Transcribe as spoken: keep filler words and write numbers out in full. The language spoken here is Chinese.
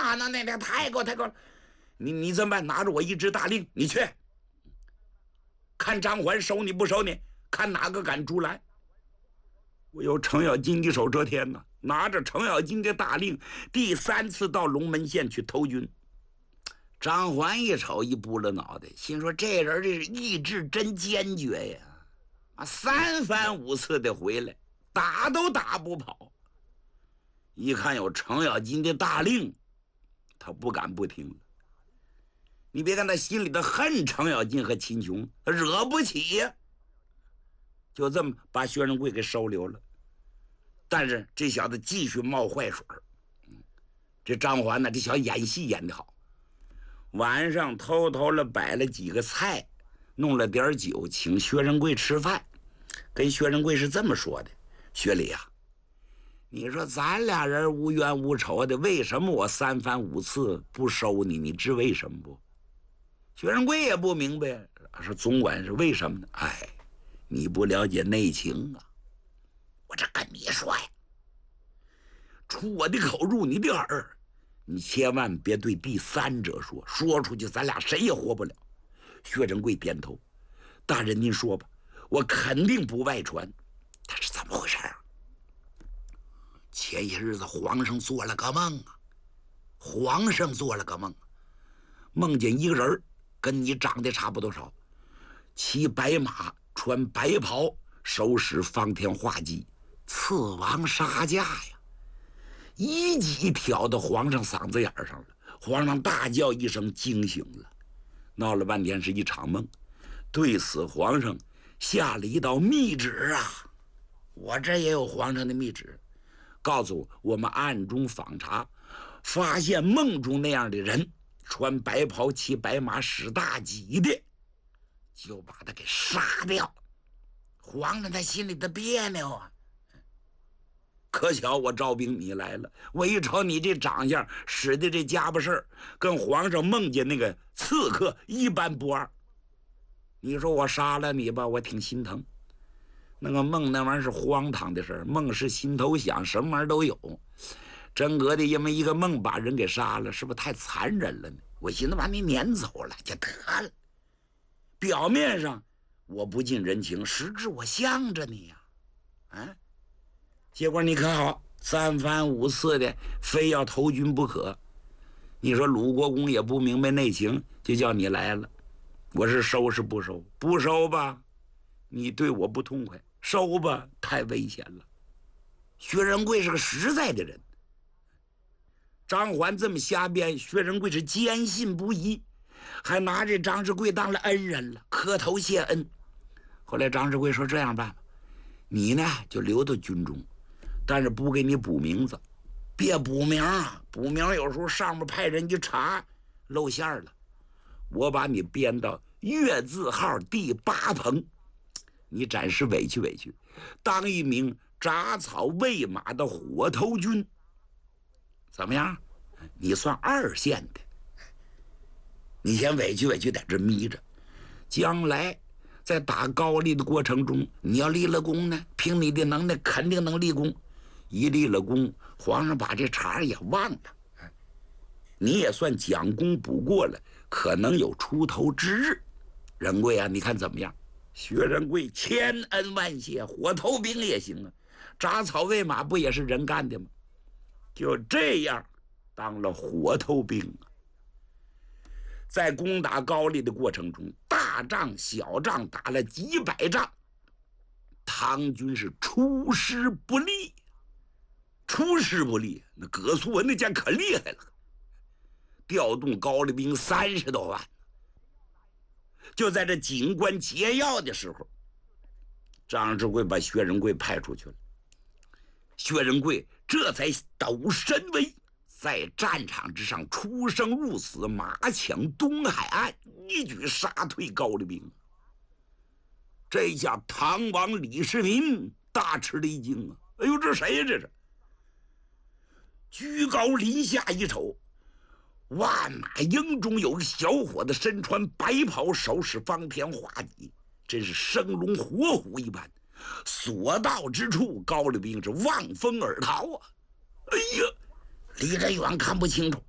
啊，那那那太高太高了。你你怎么办？拿着我一支大令，你去看张环收你不收你，看哪个敢出来。我有程咬金的手遮天呐，拿着程咬金的大令，第三次到龙门县去投军。张环一瞅，一拨了脑袋，心说这人这是意志真坚决呀！啊，三番五次的回来，打都打不跑。一看有程咬金的大令，他不敢不听了。你别看他心里的恨程咬金和秦琼，他惹不起呀。就这么把薛仁贵给收留了。但是这小子继续冒坏水。这张环呢，这小子演戏演得好。晚上偷偷的摆了几个菜，弄了点酒，请薛仁贵吃饭。跟薛仁贵是这么说的：薛礼啊，你说咱俩人无冤无仇的，为什么我三番五次不收你？你知为什么不？薛仁贵也不明白，说总管是为什么呢？哎，你不了解内情啊！我这跟你说呀，出我的口入你的耳，你千万别对第三者说，说出去咱俩谁也活不了。薛仁贵点头，大人您说吧，我肯定不外传。他是怎么回事啊？前些日子皇上做了个梦啊，皇上做了个梦，梦见一个人跟你长得差不多少，骑白马，穿白袍，手使方天画戟，刺王杀驾呀！一戟挑到皇上嗓子眼上了，皇上大叫一声，惊醒了。闹了半天是一场梦，对此皇上下了一道密旨啊！我这也有皇上的密旨，告诉我们暗中访查，发现梦中那样的人，穿白袍骑白马使大戟的，就把他给杀掉。皇上他心里的别扭啊！可巧我招兵你来了，我一瞅你这长相，使的这家伙事儿，跟皇上梦见那个刺客一般不二。你说我杀了你吧，我挺心疼。那个梦那玩意儿是荒唐的事儿，梦是心头想，什么玩意儿都有。真格的因为一个梦把人给杀了，是不是太残忍了呢？我寻思把你撵走了就得了。表面上我不近人情，实质我向着你呀、啊，啊！结果你可好，三番五次的非要投军不可。你说鲁国公也不明白内情，就叫你来了。我是收是不收？不收吧，你对我不痛快；收吧，太危险了。薛仁贵是个实在的人。张环这么瞎编，薛仁贵是坚信不疑，还拿这张世贵当了恩人了，磕头谢恩。后来张世贵说：“这样办吧，你呢就留到军中，但是不给你补名字，别补名啊！补名有时候上面派人一查，露馅了。我把你编到月字号第八棚，你暂时委屈委屈，当一名铡草喂马的火头军。怎么样？你算二线的，你先委屈委屈，在这眯着，将来在打高丽的过程中，你要立了功呢，凭你的能耐肯定能立功。一立了功，皇上把这茬也忘了，你也算将功补过了，可能有出头之日。仁贵啊，你看怎么样？”薛仁贵千恩万谢，火头兵也行啊，铡草喂马不也是人干的吗？就这样当了火头兵啊。在攻打高丽的过程中，大仗小仗打了几百仗，唐军是出师不利。出师不利，那葛素文那家可厉害了，调动高丽兵三十多万。就在这警官劫要的时候，张世贵把薛仁贵派出去了。薛仁贵这才抖身威，在战场之上出生入死，马抢东海岸，一举杀退高丽兵。这一下唐王李世民大吃了一惊啊！哎呦，这谁呀？这是居高临下一瞅，万马营中有个小伙子，身穿白袍，手使方天画戟，真是生龙活虎一般。所到之处，高丽兵是望风而逃啊！哎呀，离得远看不清楚，